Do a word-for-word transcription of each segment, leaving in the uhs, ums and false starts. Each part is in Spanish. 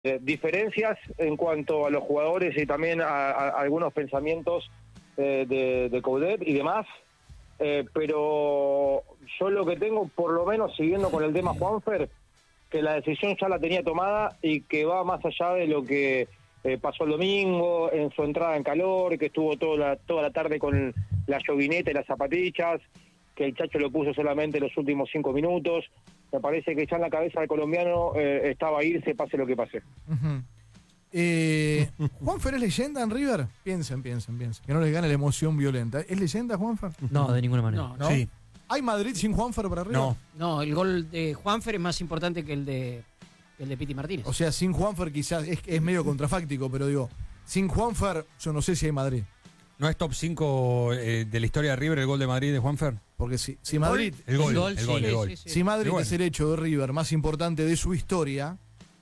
eh, diferencias en cuanto a los jugadores y también a, a, a algunos pensamientos eh, de, de Coudet y demás, eh, pero yo lo que tengo, por lo menos siguiendo con el tema Juanfer, que la decisión ya la tenía tomada y que va más allá de lo que eh, pasó el domingo, en su entrada en calor, que estuvo toda la, toda la tarde con la llovineta y las zapatillas, que el Chacho lo puso solamente los últimos cinco minutos. Me parece que ya en la cabeza del colombiano eh, estaba a irse, pase lo que pase. Uh-huh. eh, ¿Juanfer es leyenda en River? Piensen, piensen, piensen. Que no les gane la emoción violenta. ¿Es leyenda Juanfer? No, de ninguna manera. No, ¿No? sí. ¿Hay Madrid sin Juanfer para River? No. No, el gol de Juanfer es más importante que el de el de Piti Martínez. O sea, sin Juanfer quizás es, es medio contrafáctico, pero digo, sin Juanfer yo no sé si hay Madrid. ¿No es top cinco eh, de la historia de River el gol de Madrid de Juanfer? Porque si, si Madrid, El gol, El gol, el gol, sí. el gol. Sí, sí, sí. si Madrid Y bueno. es el hecho de River más importante de su historia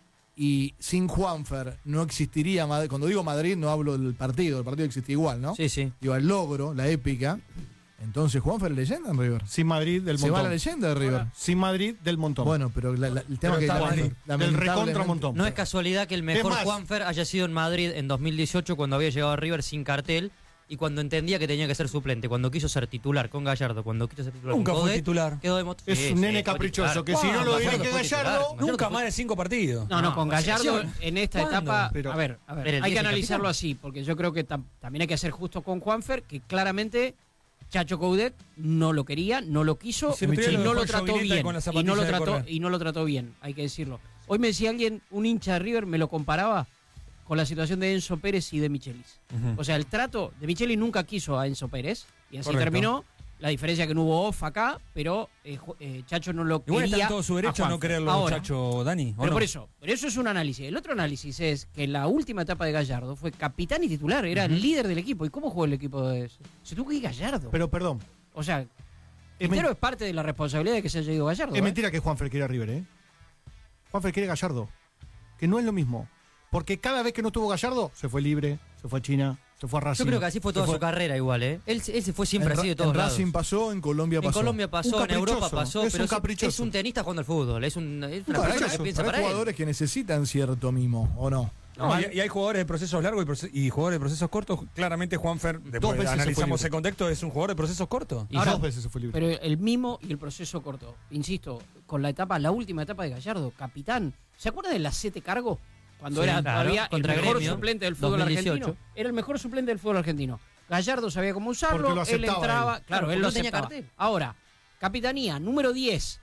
y sin Juanfer no existiría Madrid. Cuando digo Madrid no hablo del partido, el partido existe igual, ¿no? Sí, sí. Digo, el logro, la épica. Entonces Juanfer es leyenda en River. Sin Madrid del Se montón. va la leyenda de River. Sin Madrid del montón. Bueno, pero la- la- el tema Pero que está lament- Madrid, del lamentablemente- recontra montón. No es casualidad que el mejor más- Juanfer haya sido en Madrid en dos mil dieciocho cuando había llegado a River sin cartel y cuando entendía que tenía que ser suplente, cuando quiso ser titular con Gallardo, cuando quiso ser titular Nunca con fue Coudet, titular. quedó de mot- Es Sí, un sí, nene fue caprichoso, titular. que si no lo ¿Cuándo? dirige Gallardo fue titular. Gallardo, Gallardo Nunca fue- más de cinco partidos. No, no, con No, Gallardo selección. en esta ¿Cuándo? etapa, Pero- a ver, a ver, Era el hay que diez y analizarlo capitán. así, porque yo creo que tam- también hay que ser justo con Juanfer, que claramente Chacho Coudet no lo quería, no lo quiso Y se lo y tuvieron no con lo trató llovineta y bien con las y no lo zapatillas de trató correr. y no lo trató bien, hay que decirlo. Hoy me decía alguien, un hincha de River me lo comparaba con la situación de Enzo Pérez y de Michelis. Ujú. O sea, el trato de Michelis nunca quiso a Enzo Pérez y así Correcto. terminó. La diferencia que no hubo off acá, pero eh, Ju- eh, Chacho no lo Igual quería. está en todo su derecho a a no Juanfer. quererlo, Ahora, muchacho Dani. ¿o pero no? por eso, pero eso es un análisis. El otro análisis es que en la última etapa de Gallardo fue capitán y titular, era el líder del equipo. ¿Y cómo jugó el equipo de eso? Se tuvo que ir Gallardo. Pero perdón, o sea, es, Quintero men- es parte de la responsabilidad de que se haya ido Gallardo. es ¿eh? mentira que Juanfer quiere a River, ¿eh? Juanfer quiere Gallardo. Que no es lo mismo. Porque cada vez que no tuvo Gallardo, se fue libre, se fue a China, se fue a Racing. Yo creo que así fue toda se su carrera igual, ¿eh? Él, él se fue siempre en, así de Ra- todos en lados. Racing pasó, en Colombia En pasó. Colombia pasó, Un en Europa caprichoso, pasó, es pero un es, caprichoso. es un tenista jugando al fútbol, es, un, es una Para persona eso, que piensa pero hay para él. jugadores que necesitan cierto mimo, ¿o no? No, y, y hay jugadores de procesos largos y, proce- y jugadores de procesos cortos. Claramente Juanfer, Dos después veces se fue analizamos libre. el contexto, es un jugador de procesos cortos. Y Ahora- dos veces se fue libre. Pero el mimo y el proceso corto. Insisto, con la etapa, la última etapa de Gallardo, capitán. ¿Se acuerdan del Acete Cargo? Cuando Sí, era claro, todavía el contra mejor Gremio, suplente del fútbol dos mil dieciocho. argentino. Era el mejor suplente del fútbol argentino. Gallardo sabía cómo usarlo, Porque lo él aceptaba entraba, él. claro, Claro, él porque lo no tenía aceptaba. cartel. Ahora, capitanía, número diez.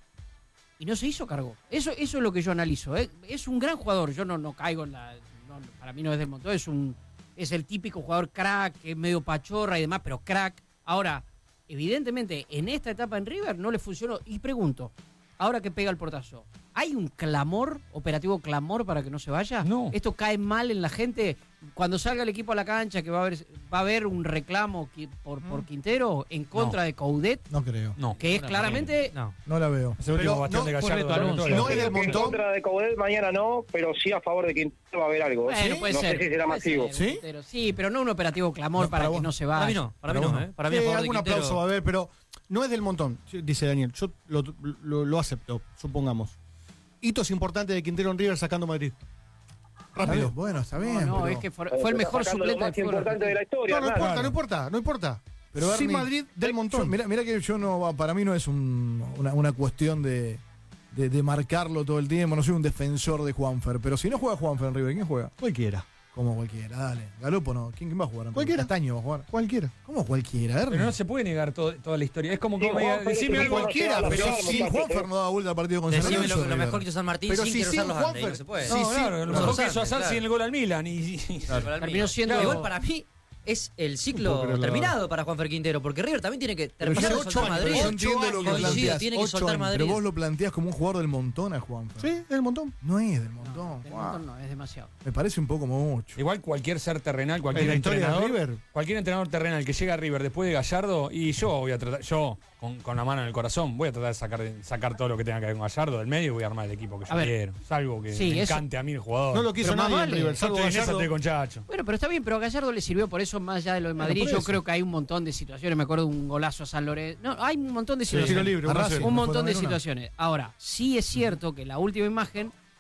Y no se hizo cargo. Eso, eso es lo que yo analizo. ¿eh? Es un gran jugador. Yo no, no caigo en la. no, para mí no es del montón. Es un es el típico jugador crack, que es medio pachorra y demás, pero crack. Ahora, evidentemente, en esta etapa en River no le funcionó. Y pregunto, ahora que pega el portazo, ¿hay un clamor, operativo clamor para que no se vaya? No. ¿Esto cae mal en la gente? Cuando salga el equipo a la cancha, que va a haber, va a haber un reclamo qui- por, por Quintero en contra No. de Coudet, No creo. No. que es No, claramente... No. No la veo. Es el último Pero bastión no, de Gallardo. correcto, de la Alonso. victoria. No es del Creo que en montón. contra de Coudet mañana no, pero sí a favor de Quintero va a haber algo. Bueno, puede no ser. sé si será puede masivo. ser, ¿Sí? Quintero. Sí, pero no un operativo clamor No, para, para que vos. no se vaya. Para mí no, para mí Pero no, bueno. ¿eh? Para mí a Sí, favor de algún Quintero. aplauso va a haber, pero no es del montón, dice Daniel. Yo lo, lo, lo acepto, supongamos. Hitos importantes de Quintero en River sacando Madrid. Rápido. Bueno, está No, bien. no, pero- es que fue, fue el mejor Sacando lo suplente del más fútbol importante de la argentino. historia. No, no claro. importa, no importa, no importa. Pero Sin Bernie, Madrid del yo- montón. Mira, mira que yo no, para mí no es un- una, una cuestión de, de, de marcarlo todo el tiempo. No soy un defensor de Juanfer, pero si no juega Juanfer en River, ¿quién juega? Cualquiera. Como cualquiera, dale. Galopo no. ¿Quién, quién va a jugar? Cualquiera. Castaño va a jugar. Cualquiera. ¿Cómo cualquiera? Ernie? Pero no se puede negar todo- toda la historia. Es como que Sí, me diga, Juanfer es decime el algo. mejor cualquiera, llegado a la pero final, Si muchachos, Juanfer ¿eh? no da vuelta al partido con San Decime Lorenzo, lo, lo River. mejor que hizo San Martín Pero sin si quiero sin usar los antes, Juanfer- no se puede. No, Sí, sí. claro, lo No, mejor los que hizo antes, Azar claro. sin el gol al Milan. Y, y- Terminó siendo... Claro, igual para mí es el No ciclo puedo creerlo. terminado para Juanfer Quintero, porque River también tiene que Pero terminar yo- de soltar ocho Madrid. años, yo entiendo lo que Coincido, planteás. tiene que Ocho soltar años, Madrid. pero vos lo planteás como un jugador del montón a Juanfer. Sí, del montón. No es del No, montón. del Guau. montón no, es demasiado. Me parece un poco mucho. Igual cualquier ser terrenal, En cualquier la historia de entrenador, River. cualquier entrenador terrenal que llega a River después de Gallardo, y yo voy a tratar, yo con, con la mano en el corazón, voy a tratar de sacar, sacar todo lo que tenga que ver con Gallardo del medio y voy a armar el equipo que yo A ver. quiero. Salvo que Sí, me eso- encante a mí el jugador. No lo quiso Pero más nadie en vale. River, Yo salvo estoy en esa, Gallardo. estoy con Chacho. Bueno, pero está bien, pero a Gallardo le sirvió por eso más allá de lo de Madrid. por Yo eso. creo que hay un montón de situaciones. Me acuerdo de un golazo a San Lorenzo. No, hay un montón de Tiro situaciones. libre, A uno a Racing. cero. Un ¿No montón fueron de en una? situaciones. Ahora, sí es cierto que la última imagen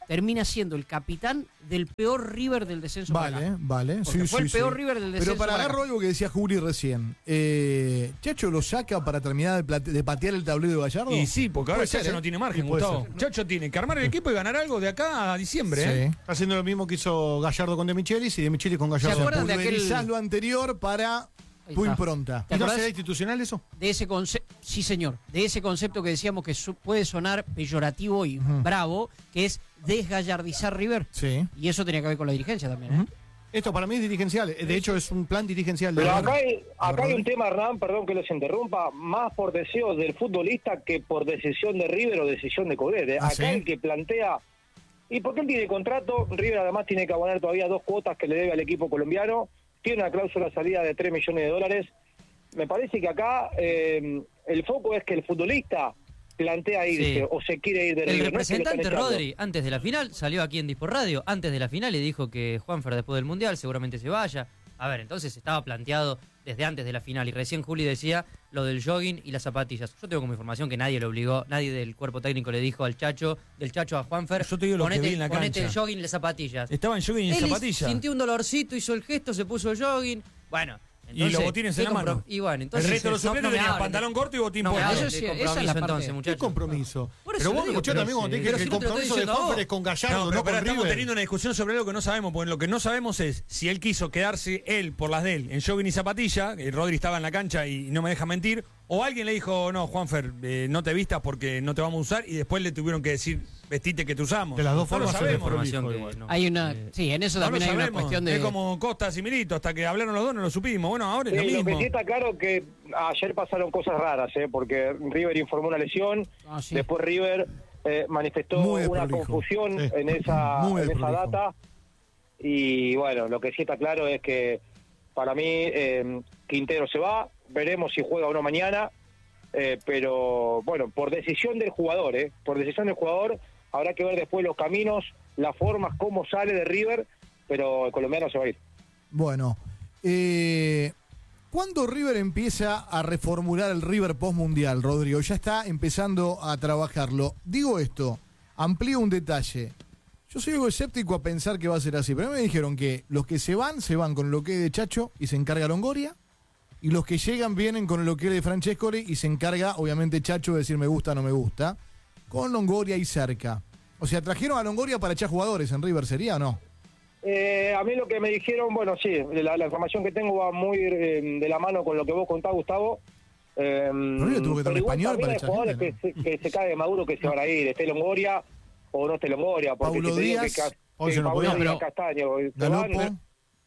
termina siendo el capitán del peor River del descenso. Vale, para acá. vale. Porque Sí, fue sí, el peor sí. River del descenso. Pero para para agarro acá. algo que decía Juli recién. Eh, ¿Chacho lo saca para terminar de, plate- de patear el tablero de Gallardo? Y sí, porque ahora Puede ser, Chacho ¿eh? no tiene margen, Sí, puede Gustavo. ser. Chacho tiene que armar el equipo y ganar algo de acá a diciembre, ¿eh? Sí. Está haciendo lo mismo que hizo Gallardo con De Michelis y De Michelis con Gallardo. ¿Se acuerdan de aquel- Pulverizás lo anterior para Ahí tu está. impronta. ¿Te ¿Y no acordás? será institucional eso? De ese concepto, sí señor, de ese concepto que decíamos que su- puede sonar peyorativo y Ujú. bravo, que es desgallardizar River. Sí. Y eso tenía que ver con la dirigencia también, ¿eh? Ujú. Esto para mí es dirigencial. De hecho, es un plan dirigencial. de Pero River. acá hay, acá hay Rodri. un tema, Hernán, perdón que los interrumpa, más por deseos del futbolista que por decisión de River o decisión de Coudet. ¿eh? ¿Ah, Acá sí? el que plantea, y porque él tiene contrato, River además tiene que abonar todavía dos cuotas que le debe al equipo colombiano, tiene una cláusula de salida de tres millones de dólares. Me parece que acá eh, el foco es que el futbolista plantea irse Sí. o se quiere ir de El River. no es que lo están representante echando. Rodri, antes de la final, salió aquí en Dispor Radio, antes de la final y dijo que Juanfer después del Mundial seguramente se vaya. A ver, entonces estaba planteado desde antes de la final y recién Juli decía lo del jogging y las zapatillas. Yo tengo como información que nadie lo obligó, nadie del cuerpo técnico le dijo al Chacho, del Chacho a Juanfer, Yo te digo lo que ponete, vi en la ponete el cancha. jogging y las zapatillas. Estaba en jogging y en Él zapatilla. sintió un dolorcito, hizo el gesto, se puso el jogging. Bueno, Y los entonces, botines ¿qué en la mano. compro- Y bueno, entonces El resto de los no- no suplentes me tenían hablen. pantalón corto y botín No me puesto. hablen Eso de sí, esa es la compromiso parte- entonces, ¿Qué muchachos. compromiso? Por eso Pero le vos digo, escuchá pero también sí. cuando te dije Pero que si el no te lo estoy compromiso de diciendo a Juanfer vos. es con Gallardo, No, no, pero, pero con estamos River. teniendo una discusión sobre algo que no sabemos, porque lo que no sabemos es si él quiso quedarse él por las de él en jogging y zapatilla, y Rodri estaba en la cancha y no me deja mentir, o alguien le dijo, no, Juanfer, eh, no te vistas porque no te vamos a usar, y después le tuvieron que decir, vestite que te usamos. De las dos No lo formas se sabemos. Información desprolijo, que igual. no. Hay una, Eh, sí, en eso No lo también hay una sabemos. cuestión de... Es como Costas y Milito, hasta que hablaron los dos no lo supimos. Bueno, ahora es Sí, lo lo que mismo. sí está claro que ayer pasaron cosas raras, ¿eh? porque River informó una lesión, Ah, sí. después River eh, manifestó Muy una desprolijo. confusión Sí. en esa, Muy en esa desprolijo. data, y bueno, lo que sí está claro es que para mí eh, Quintero se va, veremos si juega o no mañana, eh, pero bueno, por decisión del jugador, ¿eh? por decisión del jugador, habrá que ver después los caminos, las formas, cómo sale de River, pero el colombiano se va a ir. Bueno, eh, ¿cuándo River empieza a reformular el River post-mundial, Rodrigo? Ya está empezando a trabajarlo. Digo esto, amplío un detalle. Yo soy algo escéptico a pensar que va a ser así, pero a mí me dijeron que los que se van, se van con lo que es de Chacho y se encarga Longoria, y los que llegan vienen con lo que es de Francescoli y se encarga, obviamente, Chacho de decir me gusta o no me gusta, con Longoria y cerca. O sea, trajeron a Longoria para echar jugadores en River, ¿sería o no? Eh, a mí lo que me dijeron, bueno, sí, la, la información que tengo va muy eh, de la mano con lo que vos contás, Gustavo. Eh, River tuvo que pero tener igual español también para hay echar jugadores gente, que, se, que se cae de Maduro que se van a ir, esté Longoria o no esté Longoria, porque Paulo si te digo Díaz, que, Ca- hoy que se no Paulo podía, Díaz, pero- Castaño, se Galopo, van,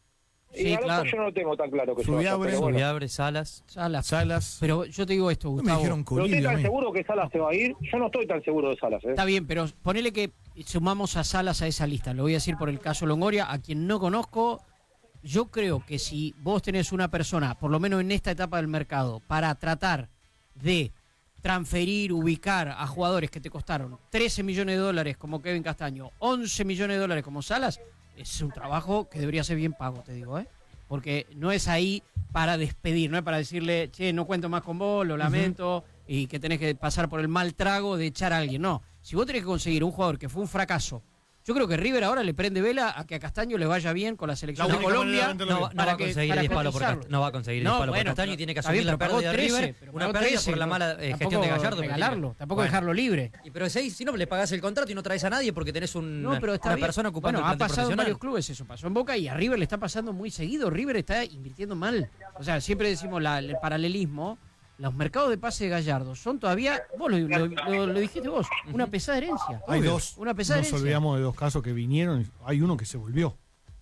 y Sí, Galopo claro. yo no lo tengo tan claro que se vaya, Subiabre, pero bueno. Subiabre, Salas. Salas. Salas. Pero yo te digo esto, me Gustavo. dijeron ¿Pero usted Colillo a tan mí. seguro que Salas se va a ir? Yo no estoy tan seguro de Salas, ¿eh? Está bien, pero ponele que sumamos a Salas a esa lista. Lo voy a decir por el caso Longoria, a quien no conozco. Yo creo que si vos tenés una persona, por lo menos en esta etapa del mercado, para tratar de transferir, ubicar a jugadores que te costaron trece millones de dólares como Kevin Castaño, once millones de dólares como Salas, es un trabajo que debería ser bien pago, te digo, ¿eh? Porque no es ahí para despedir, no es para decirle, che, no cuento más con vos, lo lamento, y que tenés que pasar por el mal trago de echar a alguien. No, si vos tenés que conseguir un jugador que fue un fracaso, yo creo que River ahora le prende vela a que a Castaño le vaya bien con la selección La de única Colombia. manera de No, va- no para va a que- conseguir para diez palos por cotizarlo. Cast- no va a conseguir No, diez palos bueno, por Castaño y pero- tiene que está asumir bien, la pero pagó pérdida de trece, River, pero una pagó pérdida trece, por la no- mala eh, gestión tampoco de Gallardo. porque regalarlo, tiene- tampoco Bueno. dejarlo libre. Y pero si, si no le pagás el contrato y no traes a nadie porque tenés un, No, pero está una bien. persona ocupando Bueno, el ha plantel pasado en profesional. varios clubes eso, pasó en Boca y a River le está pasando muy seguido. River está invirtiendo mal. O sea, siempre decimos la- el paralelismo. Los mercados de pase de Gallardo son todavía, vos lo, lo- lo- lo dijiste vos, una pesada herencia. Hay Obvio, dos. Una pesada Nos herencia. olvidamos de dos casos que vinieron. Hay uno que se volvió.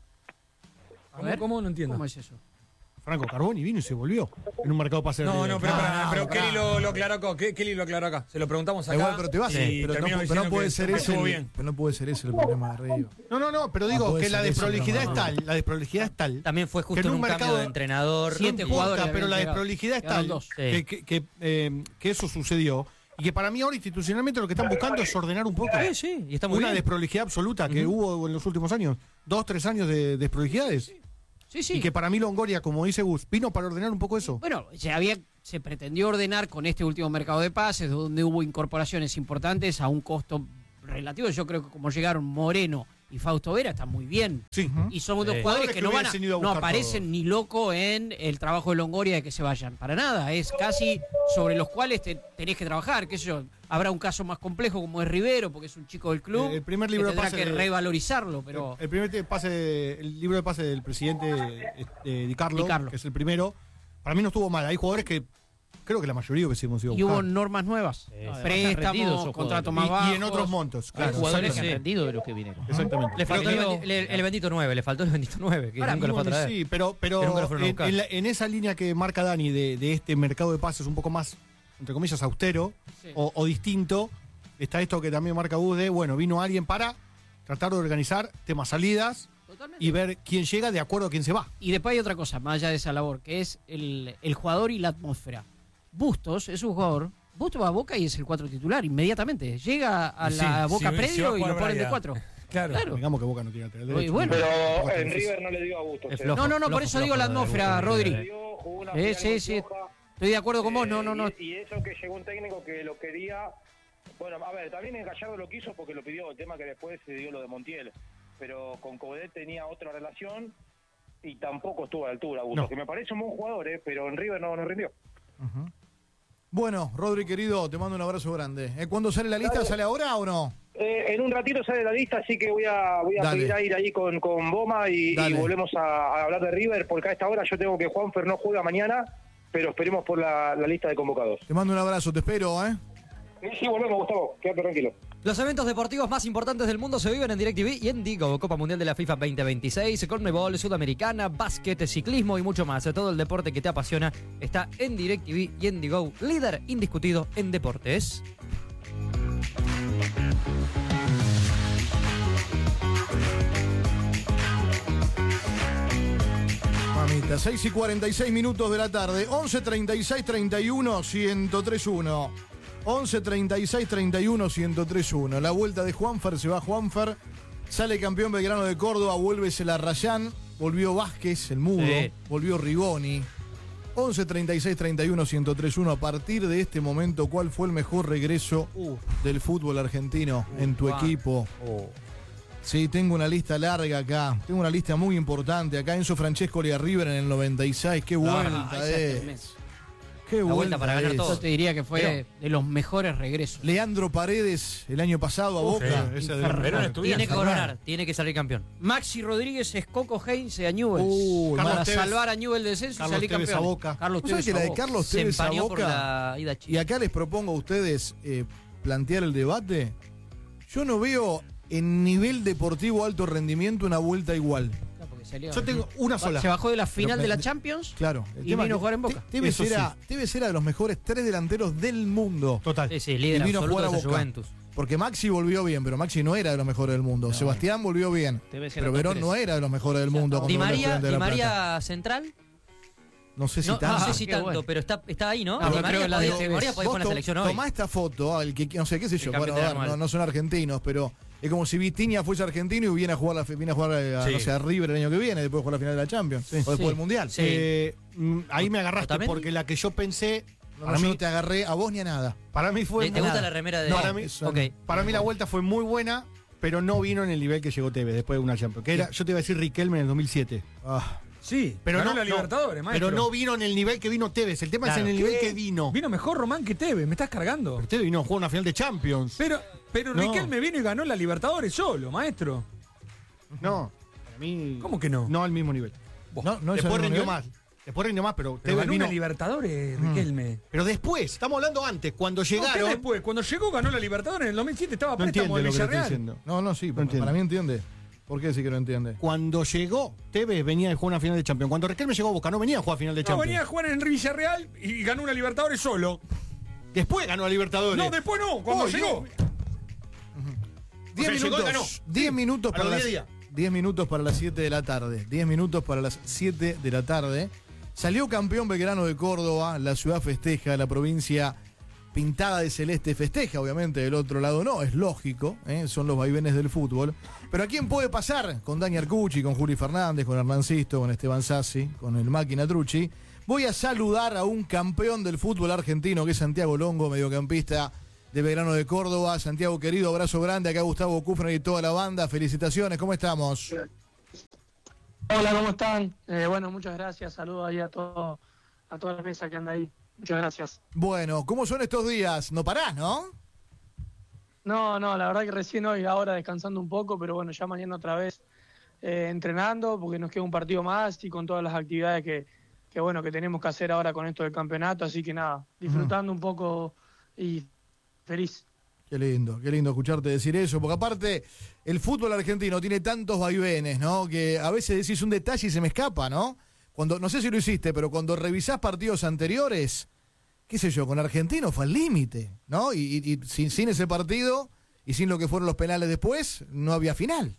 A ver, ¿Cómo? No entiendo. ¿Cómo es eso? Franco Carboni vino y se volvió. En un mercado pase de No, River. no, pero, Ah, pará, pero pará. Kelly lo, lo aclaró acá. Ke- Kelly lo aclaró acá. Se lo preguntamos acá. Igual, pero te vas, y pero, no, terminó pero no diciendo puede que ser ese estuvo el, bien. pero no puede ser ese el problema de River. No, no, no, pero Ah, digo puede que la ser eso, desprolijidad pero es no. tal, la desprolijidad es tal. También fue Que justo en en un un cambio mercado- de entrenador. Siete No jugadores importa, pero habían la llegado. desprolijidad es Quedaron tal dos. Sí. que, que, que, eh, que eso sucedió y que para mí ahora institucionalmente lo que están buscando es ordenar un poco. Sí, sí, y está muy Una bien. desprolijidad absoluta que hubo en los últimos años. Dos, tres años de desprolijidades. Sí, sí. Y que para mí Longoria, como dice Gus, vino para ordenar un poco eso. Bueno, se había se pretendió ordenar con este último mercado de pases, donde hubo incorporaciones importantes a un costo relativo. Yo creo que como llegaron Moreno y Fausto Vera, está muy bien. Sí. Y son dos Sí. jugadores que no van a, hubiesen ido a no buscar aparecen todo. ni loco en el trabajo de Longoria de que se vayan. Para nada. Es casi sobre los cuales te, tenés que trabajar. Qué sé yo. Habrá un caso más complejo como es Rivero, porque es un chico del club. Eh, el primer que libro de tendrá pase que de- revalorizarlo, pero. El primer te- pase, el libro de pase del presidente este, Di Carlo, Di Carlo. que es el primero, para mí no estuvo mal. Hay jugadores que creo que la mayoría hubiésemos ido a Y hubo buscar. normas nuevas. Sí. Además, han Préstamos, rendido esos contratos jugadores. más bajos. y, y en otros montos, Hay claro. jugadores que han Sí. rendido de los que vinieron. Exactamente. Le faltó el, Creo- bendi- le- el bendito nueve, le faltó el bendito nueve, que Ahora, nunca lo fue a Bueno, traer. sí, pero, pero Que nunca lo fueron a en, buscar. en la- en esa línea que marca Dani de, de este mercado de pases un poco más, entre comillas, austero Sí. o, o distinto, está esto que también marca Bus de, bueno, vino alguien para tratar de organizar temas salidas Totalmente. y ver quién llega de acuerdo a quién se va. Y después hay otra cosa, más allá de esa labor, que es el, el jugador y la atmósfera. Bustos es un jugador. Bustos va a Boca y es el cuatro titular inmediatamente. Llega a Sí, la Boca si- si va predio a y jugar lo ponen de Braga. cuatro. Claro. Claro. Digamos que Boca no tiene lateral Oye, derecho. bueno. Pero Boca en tiene- River no le dio a gusto. Es sí. flojo. No, no, no, por flojo, eso digo flojo la de atmósfera, Boca. Rodri. Le dio, jugó una Sí, final sí, muy sí. floja. Estoy de acuerdo con vos, Eh, no, no, no. Y, y eso que llegó un técnico que lo quería. Bueno, a ver, también el Gallardo lo quiso porque lo pidió. El tema que después se dio lo de Montiel. Pero con Coudet tenía otra relación y tampoco estuvo a la altura, Augusto. No. Que me parece un buen jugador, ¿eh? Pero en River no, no rindió. Bueno, Rodri, querido, te mando un abrazo grande. ¿Eh, ¿Cuándo sale la lista? Dale. ¿Sale ahora o no? Eh, en un ratito sale la lista, así que voy a, voy a Dale. pedir a ir ahí con, con Boma y, y Dale. volvemos a, a hablar de River, porque a esta hora yo tengo que Juanfer no juega mañana, pero esperemos por la, la lista de convocados. Te mando un abrazo, te espero, ¿eh? Sí, sí, volvemos, Gustavo, quédate tranquilo. Los eventos deportivos más importantes del mundo se viven en DirecTV y en Digo, Copa Mundial de la FIFA veinte veintiséis, Conmebol, Sudamericana, básquet, ciclismo y mucho más. Todo el deporte que te apasiona está en DirecTV y en Digo, líder indiscutido en deportes. Mamita, seis y cuarenta y seis minutos de la tarde, once treinta y seis treinta y uno ciento tres uno. once treinta y seis treinta y uno ciento tres uno. La vuelta de Juanfer, se va Juanfer. Sale campeón Belgrano de Córdoba, vuelve Celarrayán, volvió Vázquez, el mudo, Sí. volvió Rigoni. once treinta y seis treinta y uno ciento tres uno. A partir de este momento, ¿cuál fue el mejor regreso del fútbol argentino en tu Juan. equipo? Sí, tengo una lista larga acá. Tengo una lista muy importante. Acá Enzo Francescoli a River en el noventa y seis. Qué vuelta, Ah, esa es eh. tremenda. Qué vuelta vuelta para ganar es. todo. Yo te diría que fue Pero- de los mejores regresos. Leandro Paredes el año pasado a Boca. Sí, ese de los Pero mejores. estudiante. Tiene que coronar, tiene que salir campeón. Maxi Rodríguez es Coco Heinze a Newell's. Uy, para Carlos Tevez. salvar a Newell's del descenso y Carlos salir Tevez a campeón. Boca. Carlos ¿Vos sabés Tevez que a la de Boca. Carlos Se Tevez a empañó por Boca? la ida Y chica. acá les propongo a ustedes eh, plantear el debate. Yo no veo en nivel deportivo alto rendimiento una vuelta igual. Claro, porque salió- Yo tengo una sola. Se bajó de la final Pero- de la Champions. Claro. El Y tema vino que a jugar en Boca. Te- Tevez Eso era, Tevez era de los mejores tres delanteros del mundo. Total. Sí, sí, líder Y vino a absoluto jugar a de esa Boca. Juventus. Porque Maxi volvió bien, pero Maxi no era de los mejores del mundo. Sebastián volvió bien. Tevez era Pero top Verón tres. no era de los mejores del mundo. Di cuando era María, Estudiante de Di La Plata. María central. No sé si No, tanto. no sé si qué tanto, bueno. pero está, está ahí, ¿no? No, Di pero María creo que la podía- de Di Tevez. María podía Vos jugar en la to- selección hoy. tomá esta foto, al que no sé qué sé yo, El bueno, capitán a ver, Armal. no, no son argentinos, pero es como si Vitinha fuese argentino y viene a jugar la, viene a jugar a, Sí. no sé, a River el año que viene, después de jugar la final de la Champions, o después Sí. del Mundial. Sí. Eh, mm, ahí me agarraste ¿Otamendi? porque la que yo pensé, No, para, yo mí, no te agarré a vos ni a nada. para mí fue ¿Te, te gusta nada. la remera de.? No, para mí- eso Ok. Para mí la vuelta fue muy buena, pero no vino en el nivel que llegó Tevez después de una Champions. Que era, yo te iba a decir Riquelme en el dos mil siete. Ah, Sí, Pero ganó no, la no, Libertadores, maestro. Pero no vino en el nivel que vino Tevez. El tema Claro. es en el nivel ¿Qué? que vino. Vino mejor Román que Tevez, me estás cargando. Pero Tevez vino a jugar una final de Champions. Pero, pero No. Riquelme vino y ganó la Libertadores solo, maestro. No, para mí. ¿Cómo que no? No al mismo nivel. no, no es el Después mismo rindió nivel. más. Después rindió más, pero, Pero Tevez ganó vino. una Libertadores, Riquelme. Pero después, estamos hablando antes, cuando No, ¿qué llegaron. después? Cuando llegó ganó la Libertadores en el dos mil siete, estaba a No préstamo entiende de lo que le estoy Villarreal. diciendo. No, no, sí, para, entiendo. para mí entiende. ¿Por qué sí que no entiende? Cuando llegó, Tevez venía de jugar una final de Champions. Cuando Riquelme llegó a Boca, no venía a jugar final de No, Champions. venía a jugar en Villarreal y ganó una Libertadores solo. Después ganó a Libertadores. No, después no, cuando Oh, llegó. diez sea, llegó y ganó. minutos. diez minutos a para los las diez días. diez minutos para las siete de la tarde. diez minutos para las siete de la tarde. Salió campeón Belgrano de Córdoba, la ciudad festeja, la provincia pintada de celeste festeja, obviamente del otro lado no, es lógico, ¿eh? Son los vaivenes del fútbol. Pero ¿a quién puede pasar? Con Dani Arcucci, con Juli Fernández, con Hernán Sisto, con Esteban Sassi, con el Máquina Trucci. Voy a saludar a un campeón del fútbol argentino que es Santiago Longo, mediocampista de Belgrano de Córdoba. Santiago, querido, abrazo grande. Acá Gustavo Kufner y toda la banda. Felicitaciones, ¿cómo estamos? Hola, ¿cómo están? Eh, bueno, muchas gracias. Saludos ahí a, todo, a toda la mesa que anda ahí. Muchas gracias. Bueno, ¿cómo son estos días? No parás, ¿no? No, no, la verdad que recién hoy, ahora descansando un poco, pero bueno, ya mañana otra vez eh, entrenando, porque nos queda un partido más y con todas las actividades que, que, bueno, que tenemos que hacer ahora con esto del campeonato. Así que nada, disfrutando uh-huh. un poco y feliz. Qué lindo, qué lindo escucharte decir eso, porque aparte el fútbol argentino tiene tantos vaivenes, ¿no? Que a veces decís un detalle y se me escapa, ¿no? Cuando, no sé si lo hiciste, pero cuando revisás partidos anteriores, qué sé yo, con Argentino fue al límite, ¿no? Y, y, y sin, sin ese partido y sin lo que fueron los penales después, no había final.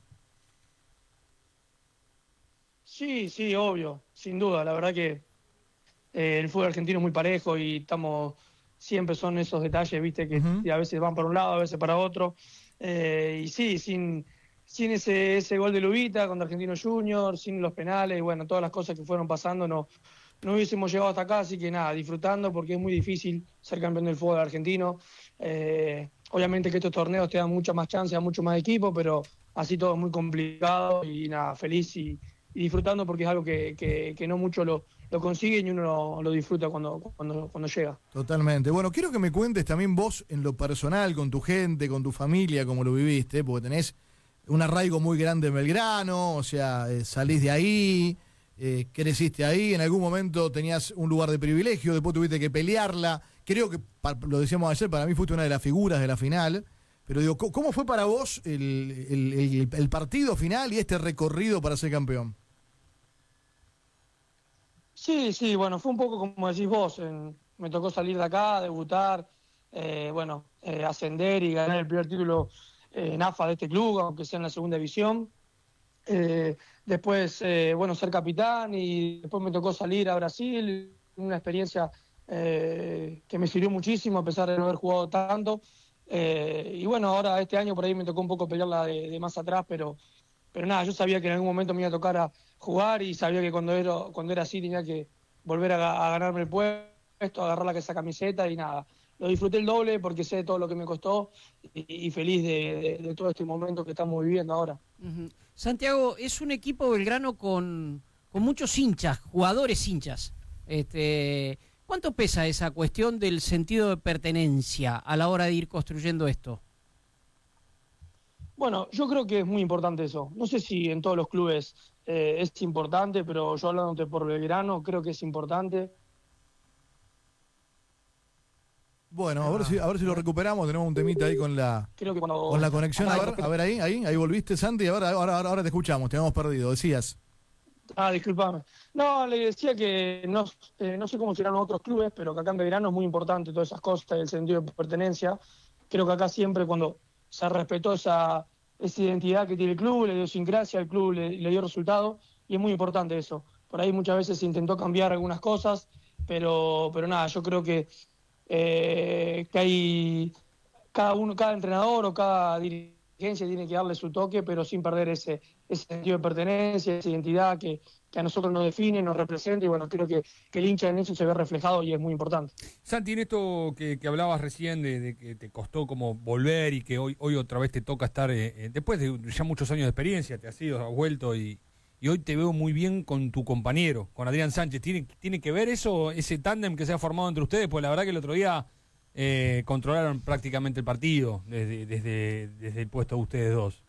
Sí, sí, obvio, sin duda. La verdad que eh, el fútbol argentino es muy parejo y estamos... Siempre son esos detalles, viste, que uh-huh. a veces van para un lado, a veces para otro. Eh, y sí, sin, sin ese, ese gol de Lubita contra Argentino Junior, sin los penales, y bueno, todas las cosas que fueron pasando, no, no hubiésemos llegado hasta acá. Así que nada, disfrutando, porque es muy difícil ser campeón del fútbol argentino. Eh, obviamente que estos torneos te dan mucha más chance a mucho más equipos, pero así todo es muy complicado. Y nada, feliz y, y disfrutando, porque es algo que, que, que no mucho lo... lo consiguen y uno lo, lo disfruta cuando, cuando, cuando llega. Totalmente. Bueno, quiero que me cuentes también vos en lo personal, con tu gente, con tu familia, cómo lo viviste, porque tenés un arraigo muy grande en Belgrano, o sea, eh, salís de ahí, eh, creciste ahí, en algún momento tenías un lugar de privilegio, después tuviste que pelearla. Creo que, lo decíamos ayer, para mí fuiste una de las figuras de la final, pero digo, ¿cómo fue para vos el, el, el, el partido final y este recorrido para ser campeón? Sí, sí, bueno, fue un poco como decís vos, en, me tocó salir de acá, debutar, eh, bueno, eh, ascender y ganar el primer título eh, en A F A de este club, aunque sea en la segunda división. Eh, después, eh, bueno, ser capitán y después me tocó salir a Brasil, una experiencia eh, que me sirvió muchísimo a pesar de no haber jugado tanto. Eh, y bueno, ahora este año por ahí me tocó un poco pelearla de, de más atrás, pero... Pero nada, yo sabía que en algún momento me iba a tocar a jugar y sabía que cuando era, cuando era así tenía que volver a, a ganarme el puesto, a agarrar la esa camiseta y nada. Lo disfruté el doble porque sé todo lo que me costó y, y feliz de, de, de todo este momento que estamos viviendo ahora. Uh-huh. Santiago, es un equipo Belgrano con, con muchos hinchas, jugadores hinchas. Este, ¿cuánto pesa esa cuestión del sentido de pertenencia a la hora de ir construyendo esto? Bueno, yo creo que es muy importante eso. No sé si en todos los clubes eh, es importante, pero yo hablándote por Belgrano, creo que es importante. Bueno, a ver si, a ver si lo recuperamos. Tenemos un temita ahí con la, creo que cuando, con la conexión. A ver, a ver ahí, ahí, ahí volviste, Santi. A ver, ahora, ahora, ahora te escuchamos. Te hemos perdido, decías. Ah, discúlpame. No, le decía que no, eh, no sé cómo serán otros clubes, pero que acá en Belgrano es muy importante todas esas cosas, el sentido de pertenencia. Creo que acá siempre cuando se respetó esa, esa identidad que tiene el club, le dio idiosincrasia al club, le, le dio resultado, y es muy importante eso. Por ahí muchas veces se intentó cambiar algunas cosas, pero, pero nada, yo creo que, eh, que hay cada uno, cada entrenador o cada dirigencia tiene que darle su toque, pero sin perder ese, ese sentido de pertenencia, esa identidad que, que a nosotros nos define, nos representa, y bueno, creo que, que el hincha en eso se ve reflejado y es muy importante. Santi, en esto que, que hablabas recién de, de que te costó como volver y que hoy, hoy otra vez te toca estar, eh, después de ya muchos años de experiencia, te has ido, has vuelto y, y hoy te veo muy bien con tu compañero, con Adrián Sánchez. ¿Tiene, tiene que ver eso, ese tándem que se ha formado entre ustedes? Pues la verdad que el otro día eh, controlaron prácticamente el partido desde, desde, desde el puesto de ustedes dos.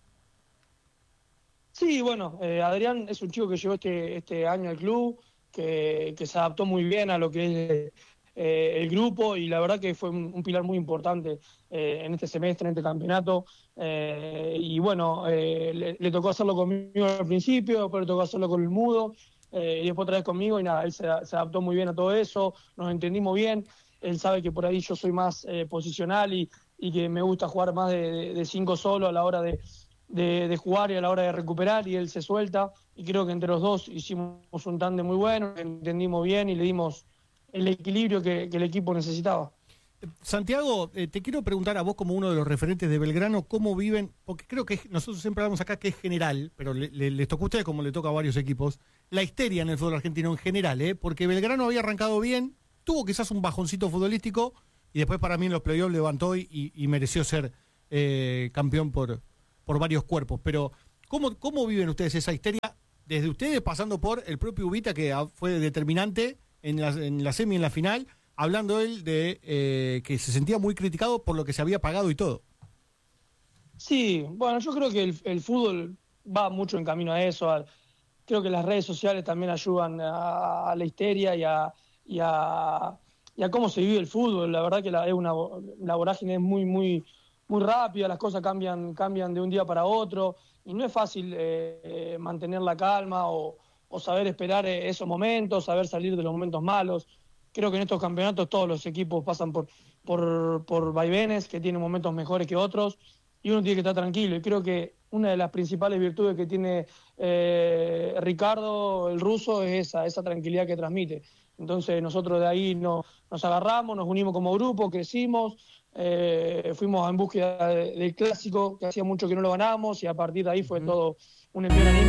Sí, bueno, eh, Adrián es un chico que llegó este, este año al club, que, que se adaptó muy bien a lo que es eh, el grupo, y la verdad que fue un, un pilar muy importante eh, en este semestre, en este campeonato. Eh, y bueno, eh, le, le tocó hacerlo conmigo al principio, después le tocó hacerlo con el Mudo, eh, y después otra vez conmigo, y nada, él se, se adaptó muy bien a todo eso, nos entendimos bien. Él sabe que por ahí yo soy más eh, posicional y, y que me gusta jugar más de, de, de cinco solo a la hora de... De, de jugar y a la hora de recuperar, y él se suelta, y creo que entre los dos hicimos un tándem muy bueno, entendimos bien y le dimos el equilibrio que, que el equipo necesitaba. Santiago, eh, te quiero preguntar a vos como uno de los referentes de Belgrano, ¿cómo viven? Porque creo que nosotros siempre hablamos acá que es general, pero le, le, les tocó a ustedes como le toca a varios equipos, la histeria en el fútbol argentino en general, ¿eh? Porque Belgrano había arrancado bien, tuvo quizás un bajoncito futbolístico, y después para mí en los playoffs levantó y, y mereció ser eh, campeón por, por varios cuerpos. Pero, ¿cómo, ¿cómo viven ustedes esa histeria? Desde ustedes, pasando por el propio Ubita, que fue determinante en la, en la semi y en la final, hablando él de eh, que se sentía muy criticado por lo que se había pagado y todo. Sí, bueno, yo creo que el, el fútbol va mucho en camino a eso. A, creo que las redes sociales también ayudan a, a la histeria y a, y, a, y a cómo se vive el fútbol. La verdad que la, es una, la vorágine es muy, muy, muy rápida, las cosas cambian, cambian de un día para otro y no es fácil eh, mantener la calma o, o saber esperar esos momentos, saber salir de los momentos malos. Creo que en estos campeonatos todos los equipos pasan por, por, por vaivenes, que tienen momentos mejores que otros, y uno tiene que estar tranquilo. Y creo que una de las principales virtudes que tiene eh, Ricardo, el ruso, es esa, esa tranquilidad que transmite. Entonces nosotros de ahí no, nos agarramos, nos unimos como grupo, crecimos, eh, fuimos en búsqueda de, del clásico, que hacía mucho que no lo ganamos, y a partir de ahí fue todo un envío anímico.